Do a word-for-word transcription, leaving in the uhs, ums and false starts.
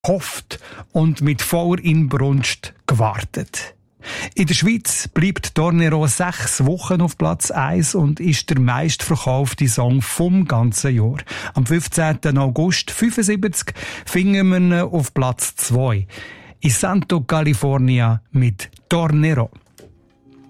gehofft und mit voller Inbrunst gewartet. In der Schweiz bleibt Tornero sechs Wochen auf Platz eins und ist der meistverkaufte Song vom ganzen Jahr. Am fünfzehnten August fünfundsiebzig finden wir ihn auf Platz zwei. In Santo California mit Tornero.